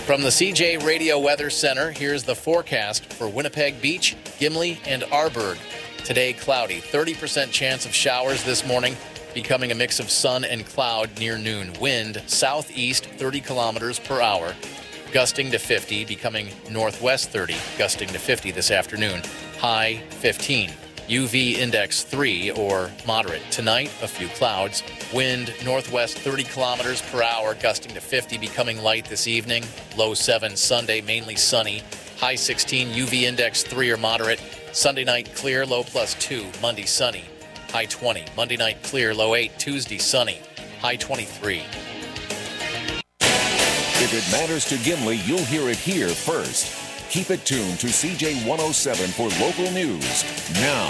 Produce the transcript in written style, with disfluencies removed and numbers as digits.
From the CJ Radio Weather Center, here's the forecast for Winnipeg Beach, Gimli, and Arborg. Today, cloudy. 30% chance of showers this morning, becoming a mix of sun and cloud near noon. Wind southeast 30 kilometers per hour, gusting to 50, becoming northwest 30, gusting to 50 this afternoon. High 15. UV index 3 or moderate. Tonight, a few clouds. Wind northwest 30 kilometers per hour, gusting to 50, becoming light this evening. Low 7. Sunday, mainly sunny. High 16. UV index 3 or moderate. Sunday night, clear. Low +2. Monday, sunny. High 20. Monday night, clear. Low 8. Tuesday, sunny. High 23. If it matters to Gimli, you'll hear it here first. Keep it tuned to CJ 107 for local news. Now,